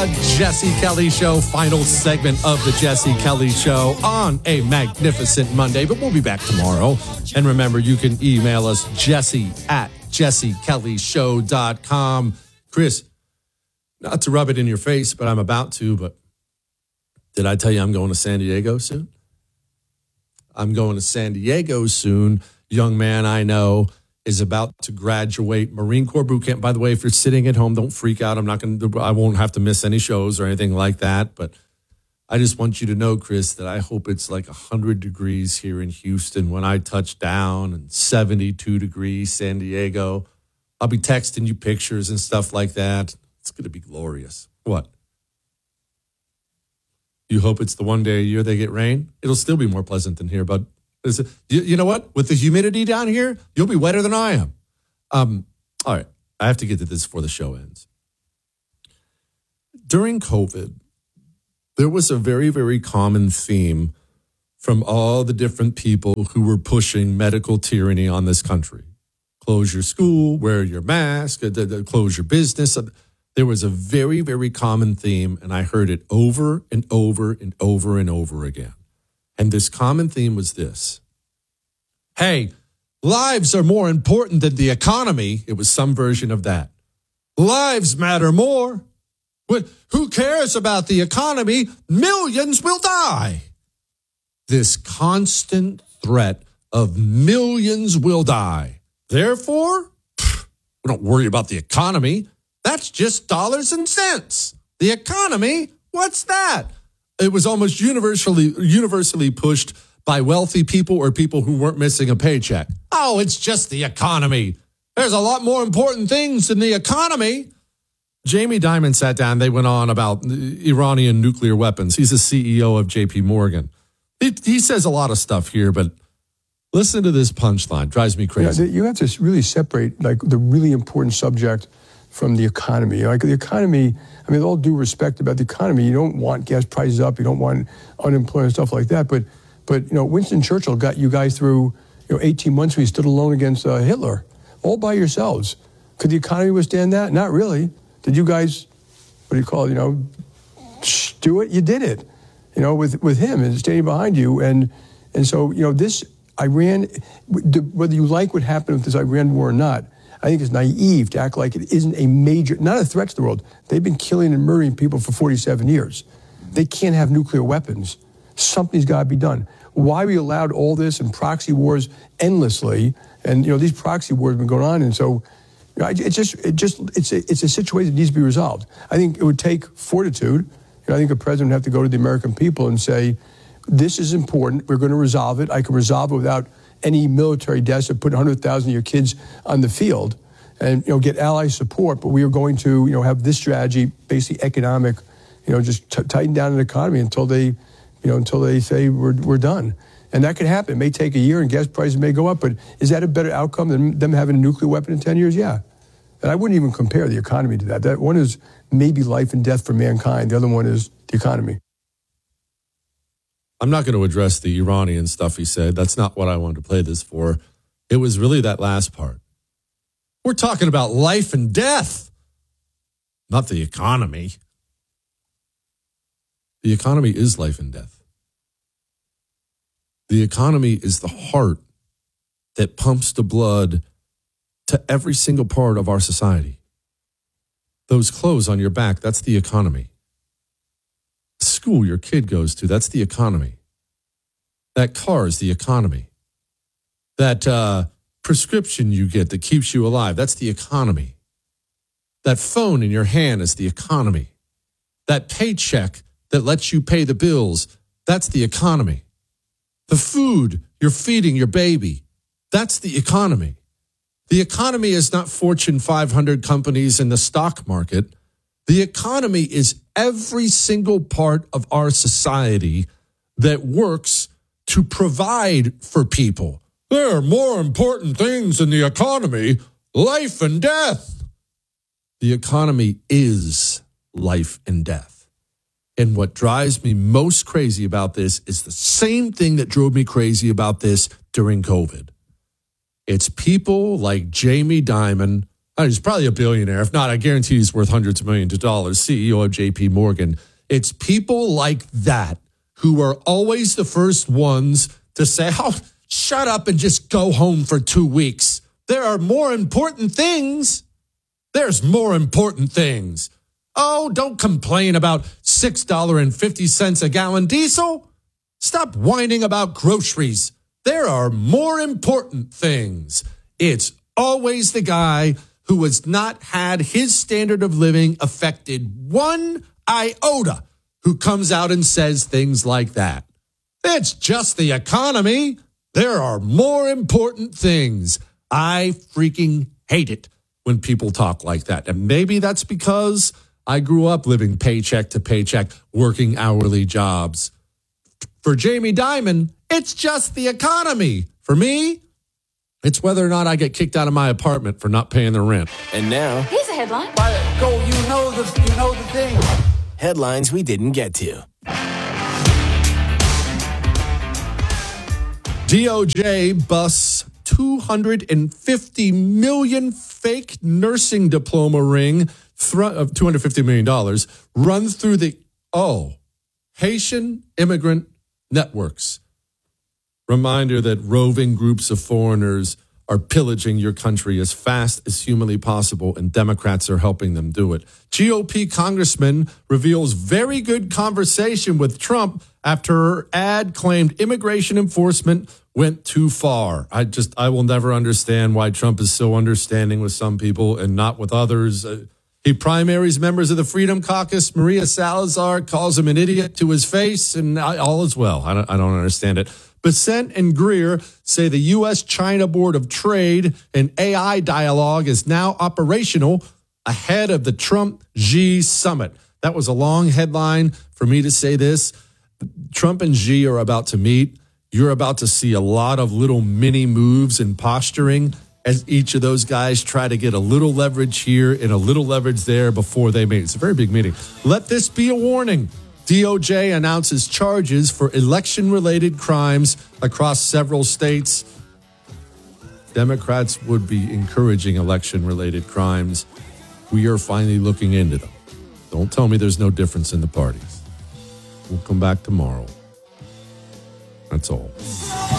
The Jesse Kelly Show, final segment of The Jesse Kelly Show on a magnificent Monday, but we'll be back tomorrow. And remember, you can email us, jesse@jessekellyshow.com. Chris, not to rub it in your face, but I'm about to, but did I tell you I'm going to San Diego soon? I'm going to San Diego soon. Young man I know is about to graduate Marine Corps boot camp. By the way, if you're sitting at home, don't freak out. I won't have to miss any shows or anything like that. But I just want you to know, Chris, that I hope it's like 100 degrees here in Houston when I touch down and 72 degrees San Diego. I'll be texting you pictures and stuff like that. It's going to be glorious. What? You hope it's the one day a year they get rain? It'll still be more pleasant than here, but you know what? With the humidity down here, you'll be wetter than I am. All right. I have to get to this before the show ends. During COVID, there was a very, very common theme from all the different people who were pushing medical tyranny on this country. Close your school, wear your mask, close your business. There was a very, very common theme, and I heard it over and over and over and over again. And this common theme was this. Hey, lives are more important than the economy. It was some version of that. Lives matter more. Who cares about the economy? Millions will die. This constant threat of millions will die. Therefore, we don't worry about the economy. That's just dollars and cents. The economy, what's that? It was almost universally pushed by wealthy people or people who weren't missing a paycheck. Oh, it's just the economy. There's a lot more important things than the economy. Jamie Dimon sat down. They went on about Iranian nuclear weapons. He's the CEO of JP Morgan. He says a lot of stuff here, but listen to this punchline. Drives me crazy. You have to really separate like the really important subject from the economy. Like the economy, I mean, with all due respect about the economy, you don't want gas prices up, you don't want unemployment, stuff like that. But Winston Churchill got you guys through 18 months when he stood alone against Hitler, all by yourselves. Could the economy withstand that? Not really. Did you guys, do it? You did it, with him and standing behind you. And so, this Iran, whether you like what happened with this Iran war or not, I think it's naive to act like it isn't not a threat to the world. They've been killing and murdering people for 47 years. They can't have nuclear weapons. Something's got to be done. Why we allowed all this and proxy wars endlessly, and these proxy wars have been going on, and so it's a situation that needs to be resolved. I think it would take fortitude. I think a president would have to go to the American people and say, "This is important. We're going to resolve it. I can resolve it without any military deaths or put 100,000 of your kids on the field and, get ally support. But we are going to, have this strategy, basically economic, just tighten down an economy until they say we're done." And that could happen. It may take a year and gas prices may go up. But is that a better outcome than them having a nuclear weapon in 10 years? Yeah. And I wouldn't even compare the economy to that. That one is maybe life and death for mankind. The other one is the economy. I'm not going to address the Iranian stuff he said. That's not what I wanted to play this for. It was really that last part. We're talking about life and death, not the economy. The economy is life and death. The economy is the heart that pumps the blood to every single part of our society. Those clothes on your back, that's the economy. School your kid goes to, that's the economy. That car is the economy. That prescription you get that keeps you alive, that's the economy. That phone in your hand is the economy. That paycheck that lets you pay the bills, that's the economy. The food you're feeding your baby, that's the economy. The economy is not Fortune 500 companies in the stock market. The economy is every single part of our society that works to provide for people. There are more important things in the economy, life and death. The economy is life and death. And what drives me most crazy about this is the same thing that drove me crazy about this during COVID. It's people like Jamie Dimon. He's probably a billionaire. If not, I guarantee he's worth hundreds of millions of dollars, CEO of JP Morgan. It's people like that who are always the first ones to say, oh, shut up and just go home for 2 weeks. There are more important things. There's more important things. Oh, don't complain about $6.50 a gallon diesel. Stop whining about groceries. There are more important things. It's always the guy who has not had his standard of living affected one iota who comes out and says things like that. It's just the economy. There are more important things. I freaking hate it when people talk like that. And maybe that's because I grew up living paycheck to paycheck, working hourly jobs. For Jamie Dimon, it's just the economy. For me, it's whether or not I get kicked out of my apartment for not paying the rent. And now, here's a headline. Go, you know the thing. Headlines we didn't get to. DOJ busts 250 million fake nursing diploma ring of $250 million runs through the Haitian immigrant networks. Reminder that roving groups of foreigners are pillaging your country as fast as humanly possible, and Democrats are helping them do it. GOP congressman reveals very good conversation with Trump after her ad claimed immigration enforcement went too far. I will never understand why Trump is so understanding with some people and not with others. He primaries members of the Freedom Caucus. Maria Salazar calls him an idiot to his face, and all is well. I don't understand it. Bessent and Greer say the U.S.-China Board of Trade and AI dialogue is now operational ahead of the Trump-Xi summit. That was a long headline for me to say this. Trump and Xi are about to meet. You're about to see a lot of little mini moves and posturing as each of those guys try to get a little leverage here and a little leverage there before they meet. It's a very big meeting. Let this be a warning. DOJ announces charges for election-related crimes across several states. Democrats would be encouraging election-related crimes. We are finally looking into them. Don't tell me there's no difference in the parties. We'll come back tomorrow. That's all.